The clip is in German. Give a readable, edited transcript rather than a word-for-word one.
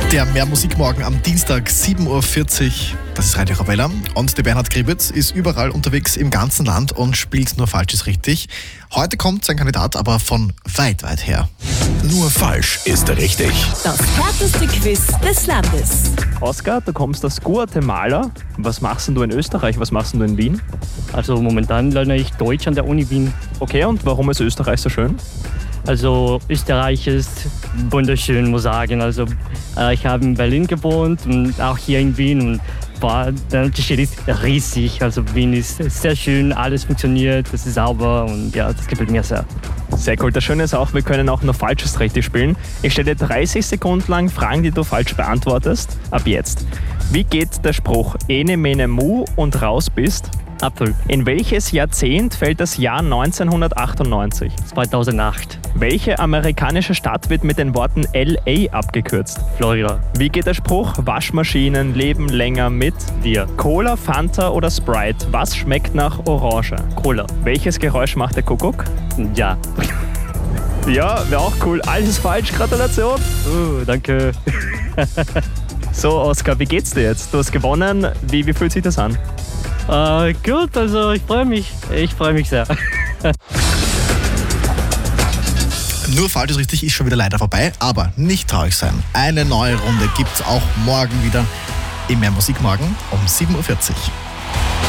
Der Mehrmusikmorgen am Dienstag 7.40 Uhr, das ist Radio Arabella. Und der Bernhard Gribitz ist überall unterwegs im ganzen Land und spielt nur Falsches richtig. Heute kommt sein Kandidat aber von weit, weit her. Nur falsch ist richtig. Das härteste Quiz des Landes. Oskar, du kommst aus Guatemala. Was machst denn du in Österreich? Was machst denn du in Wien? Also momentan lerne ich Deutsch an der Uni Wien. Okay, und warum ist Österreich so schön? Also Österreich ist wunderschön, muss ich sagen. Also ich habe in Berlin gewohnt und auch hier in Wien und der Unterschied ist riesig. Also Wien ist sehr schön, alles funktioniert, es ist sauber und ja, das gefällt mir sehr. Sehr cool. Das Schöne ist auch, wir können auch nur Falsches richtig spielen. Ich stelle dir 30 Sekunden lang Fragen, die du falsch beantwortest. Ab jetzt. Wie geht der Spruch Ene Mene Mu und raus bist? Apfel. In welches Jahrzehnt fällt das Jahr 1998? 2008. Welche amerikanische Stadt wird mit den Worten LA abgekürzt? Florida. Wie geht der Spruch? Waschmaschinen leben länger mit Dir. Cola, Fanta oder Sprite? Was schmeckt nach Orange? Cola. Welches Geräusch macht der Kuckuck? Ja. Ja, wäre auch cool. Alles falsch, Gratulation. Danke. So, Oskar, wie geht's dir jetzt? Du hast gewonnen. Wie fühlt sich das an? Gut, also ich freue mich. Ich freue mich sehr. Nur Falsches richtig ist schon wieder leider vorbei, aber nicht traurig sein. Eine neue Runde gibt's auch morgen wieder im Mehrmusikmorgen um 7.40 Uhr.